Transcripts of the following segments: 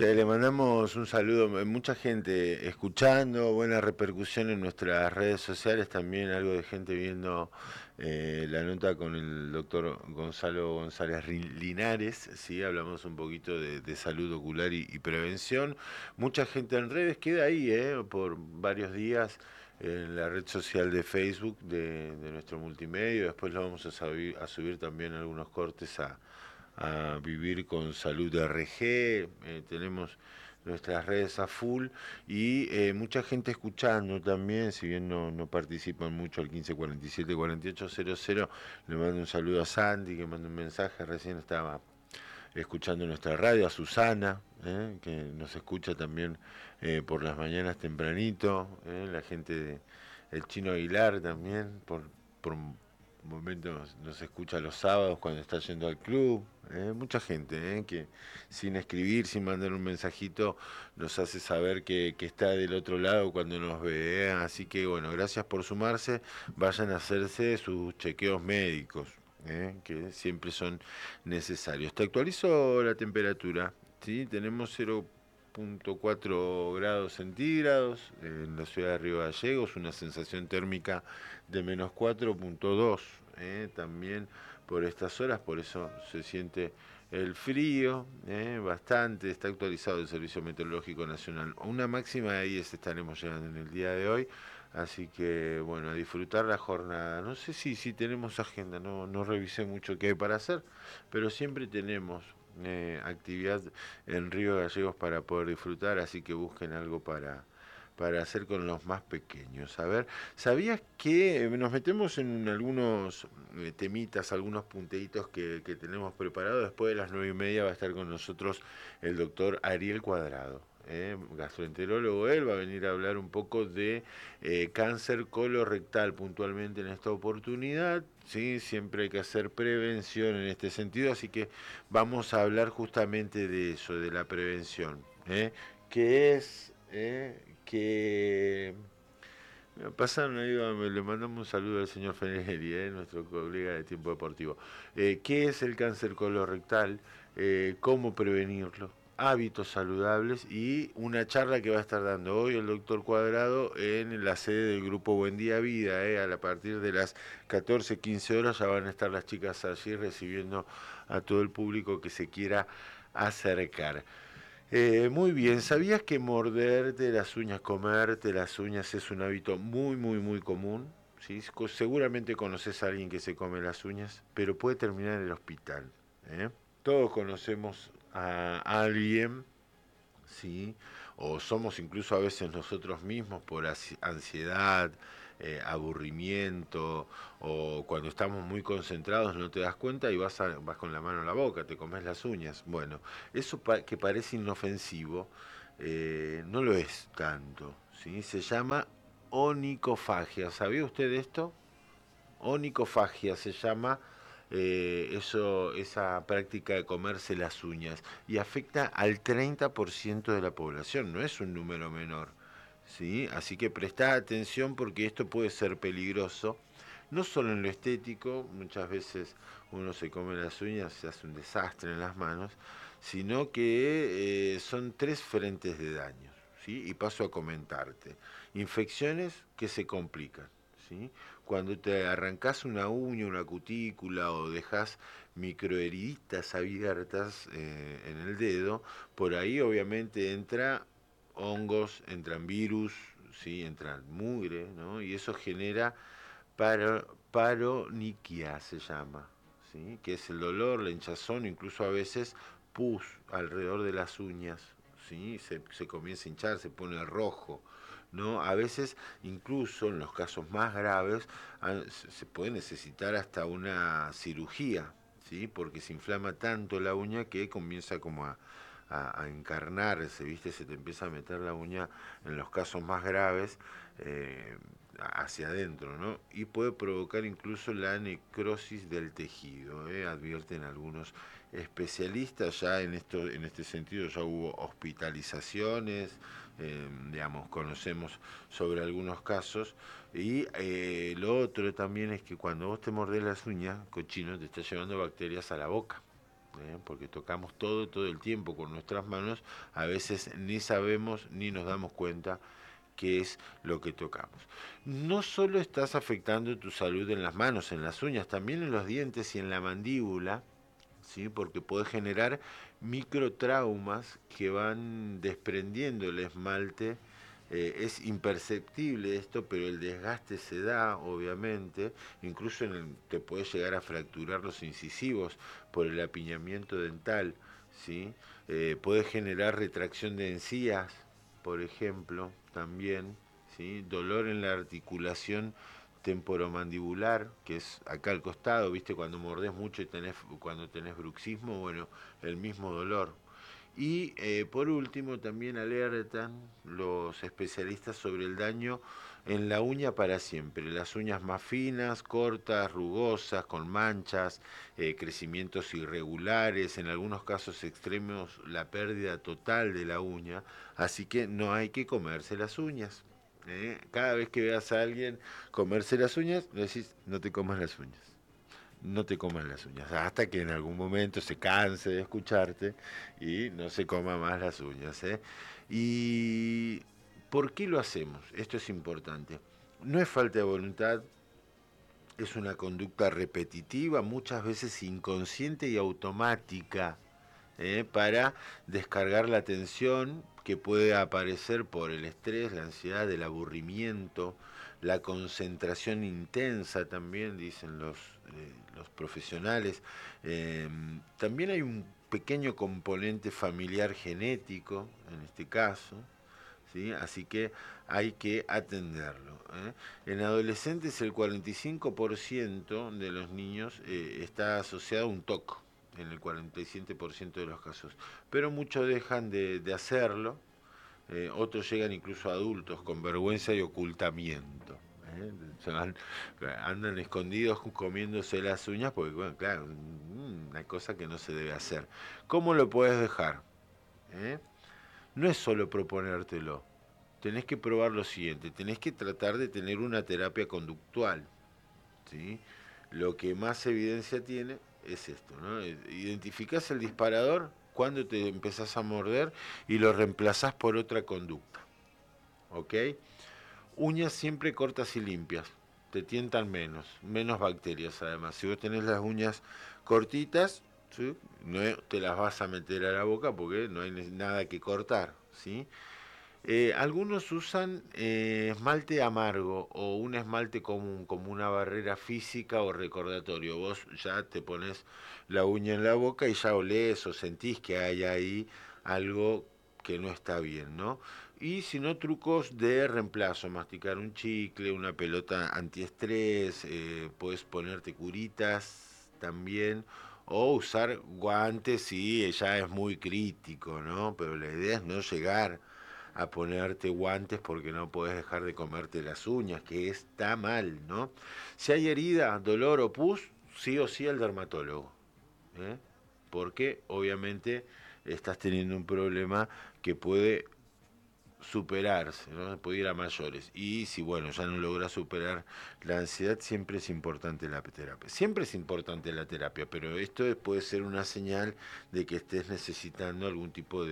Che, le mandamos un saludo, mucha gente escuchando, buena repercusión en nuestras redes sociales, también algo de gente viendo la nota con el doctor Gonzalo González Linares, sí, hablamos un poquito de salud ocular y prevención, mucha gente en redes, queda ahí, por varios días en la red social de Facebook de nuestro multimedio, después lo vamos a subir también algunos cortes a Vivir con Salud RG, tenemos nuestras redes a full y mucha gente escuchando también, si bien no participan mucho al 1547-4800, le mando un saludo a Sandy que mandó un mensaje, recién estaba escuchando nuestra radio, a Susana, que nos escucha también por las mañanas tempranito, la gente de el Chino Aguilar también, por momentos nos escucha los sábados cuando está yendo al club, mucha gente que sin escribir, sin mandar un mensajito, nos hace saber que está del otro lado cuando nos ve, así que bueno, gracias por sumarse, vayan a hacerse sus chequeos médicos, que siempre son necesarios. Te actualizo la temperatura, ¿sí? Tenemos 0,4 grados centígrados en la ciudad de Río Gallegos, una sensación térmica de menos 4,2, también por estas horas, por eso se siente el frío, bastante, está actualizado el Servicio Meteorológico Nacional. Una máxima de 10 estaremos llegando en el día de hoy, así que bueno, a disfrutar la jornada. No sé si tenemos agenda, no revisé mucho qué hay para hacer, pero siempre tenemos actividad en Río Gallegos para poder disfrutar, así que busquen algo para hacer con los más pequeños. A ver, ¿sabías que nos metemos en algunos temitas, algunos punteitos que tenemos preparados? Después de las 9:30 va a estar con nosotros el doctor Ariel Cuadrado. Gastroenterólogo, él va a venir a hablar un poco de cáncer colorectal puntualmente en esta oportunidad. Sí, siempre hay que hacer prevención en este sentido, así que vamos a hablar justamente de eso, de la prevención, que es que pasaron ahí, le mandamos un saludo al señor Feneri, nuestro colega de Tiempo Deportivo. ¿Qué es el cáncer colorectal? ¿Cómo prevenirlo? Hábitos saludables y una charla que va a estar dando hoy el doctor Cuadrado en la sede del grupo Buen Día Vida. A partir de las 14-15 horas ya van a estar las chicas allí recibiendo a todo el público que se quiera acercar. Muy bien, ¿sabías que morderte las uñas, comerte las uñas es un hábito muy común? ¿Sí? Seguramente conoces a alguien que se come las uñas, pero puede terminar en el hospital. ¿eh? Todos conocemos a alguien, ¿sí? O somos incluso a veces nosotros mismos por ansiedad, aburrimiento, o cuando estamos muy concentrados no te das cuenta y vas con la mano en la boca, te comes las uñas. Bueno, eso que parece inofensivo, no lo es tanto, ¿sí? Se llama onicofagia. ¿Sabía usted esto? Onicofagia se llama esa práctica de comerse las uñas y afecta al 30% de la población, no es un número menor, ¿sí? Así que presta atención porque esto puede ser peligroso, no solo en lo estético, muchas veces uno se come las uñas, se hace un desastre en las manos, sino que son tres frentes de daños, ¿sí? Y paso a comentarte. Infecciones que se complican, ¿sí? Cuando te arrancas una uña, una cutícula o dejas microheriditas abiertas en el dedo, por ahí obviamente entra hongos, entran virus, ¿sí? Entran mugre, ¿no? Y eso genera paroniquia, se llama, ¿sí? Que es el dolor, la hinchazón, incluso a veces pus alrededor de las uñas, ¿sí? Se comienza a hinchar, se pone rojo, ¿no? A veces, incluso en los casos más graves, se puede necesitar hasta una cirugía, ¿sí? Porque se inflama tanto la uña que comienza como a encarnarse, ¿viste? Se te empieza a meter la uña en los casos más graves hacia adentro, ¿no? Y puede provocar incluso la necrosis del tejido, advierten algunos especialistas. Ya en este sentido ya hubo hospitalizaciones, digamos, conocemos sobre algunos casos. Y lo otro también es que cuando vos te mordés las uñas, cochino, te está llevando bacterias a la boca. porque tocamos todo el tiempo con nuestras manos, a veces ni sabemos ni nos damos cuenta qué es lo que tocamos. No solo estás afectando tu salud en las manos, en las uñas, también en los dientes y en la mandíbula, ¿sí? Porque puede generar microtraumas que van desprendiendo el esmalte. Es imperceptible esto, pero el desgaste se da, obviamente. Incluso te puede llegar a fracturar los incisivos por el apiñamiento dental, ¿sí? Puede generar retracción de encías, por ejemplo, también, ¿sí? Dolor en la articulación temporomandibular, que es acá al costado, viste, cuando mordés mucho y cuando tenés bruxismo, bueno, el mismo dolor. Y por último también alertan los especialistas sobre el daño en la uña para siempre. Las uñas más finas, cortas, rugosas, con manchas, crecimientos irregulares, en algunos casos extremos la pérdida total de la uña. Así que no hay que comerse las uñas. Cada vez que veas a alguien comerse las uñas, le decís, no te comas las uñas. No te comas las uñas, hasta que en algún momento se canse de escucharte y no se coma más las uñas. ¿Y por qué lo hacemos? Esto es importante. No es falta de voluntad, es una conducta repetitiva, muchas veces inconsciente y automática, para descargar la tensión que puede aparecer por el estrés, la ansiedad, el aburrimiento, la concentración intensa también, dicen los profesionales. También hay un pequeño componente familiar genético, en este caso, ¿sí? Así que hay que atenderlo. En adolescentes el 45% de los niños está asociado a un TOC, en el 47% de los casos. Pero muchos dejan de hacerlo, otros llegan incluso a adultos con vergüenza y ocultamiento. Andan escondidos comiéndose las uñas porque, bueno, claro, una cosa que no se debe hacer. ¿Cómo lo puedes dejar? ¿Eh? No es solo proponértelo, tenés que probar lo siguiente, tenés que tratar de tener una terapia conductual, ¿sí? Lo que más evidencia tiene es esto, ¿no? Identificás el disparador cuando te empezás a morder y lo reemplazás por otra conducta, ¿ok? Uñas siempre cortas y limpias, te tientan menos bacterias además. Si vos tenés las uñas cortitas, ¿sí? No te las vas a meter a la boca porque no hay nada que cortar, ¿sí? Algunos usan esmalte amargo o un esmalte común como una barrera física o recordatorio. Vos ya te pones la uña en la boca y ya olés o sentís que hay ahí algo que no está bien, ¿no? Y si no, trucos de reemplazo, masticar un chicle, una pelota antiestrés, puedes ponerte curitas también, o usar guantes si ya es muy crítico, ¿no? Pero la idea es no llegar a ponerte guantes porque no puedes dejar de comerte las uñas, que está mal, ¿no? Si hay herida, dolor o pus, sí o sí al dermatólogo, ¿eh? Porque obviamente estás teniendo un problema que puede superarse, ¿no? Puede ir a mayores. Y si, bueno, ya no logras superar la ansiedad, siempre es importante la terapia. Siempre es importante la terapia, pero esto puede ser una señal de que estés necesitando algún tipo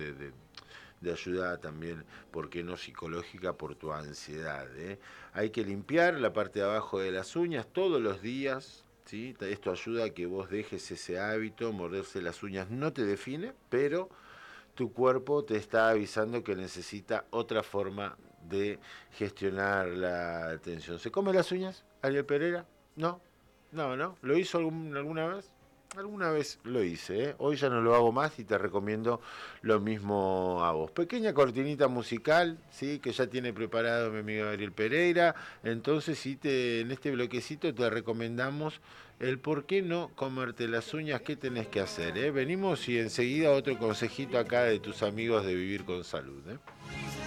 de ayuda también, ¿por qué no psicológica? Por tu ansiedad. Hay que limpiar la parte de abajo de las uñas todos los días. ¿Sí? Esto ayuda a que vos dejes ese hábito, morderse las uñas no te define, pero tu cuerpo te está avisando que necesita otra forma de gestionar la tensión. ¿Se come las uñas, Ariel Pereira? No, no. ¿Lo hizo alguna vez? Alguna vez lo hice, ¿eh? Hoy ya no lo hago más y te recomiendo lo mismo a vos. Pequeña cortinita musical, ¿sí? Que ya tiene preparado mi amigo Ariel Pereira. Entonces, sí, en este bloquecito te recomendamos el por qué no comerte las uñas, qué tenés que hacer, ¿eh? Venimos y enseguida otro consejito acá de tus amigos de Vivir con Salud, ¿eh?